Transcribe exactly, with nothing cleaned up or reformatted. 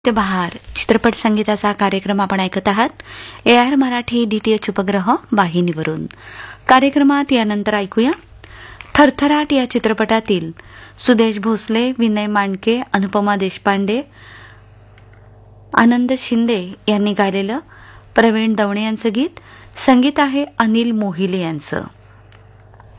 ते बहार चित्रपट संगीताचा कार्यक्रम आपण ऐकत आहात ए आर मराठी डीटीएच उपग्रह वाहिनीवरून. कार्यक्रमात यानंतर ऐकूया थरथराट या चित्रपटातील सुदेश भोसले, विनय मांडके, अनुपमा देशपांडे, आनंद शिंदे यांनी गायलेलं प्रवीण दवणे यांचं गीत. संगीत आहे अनिल मोहिले यांचं.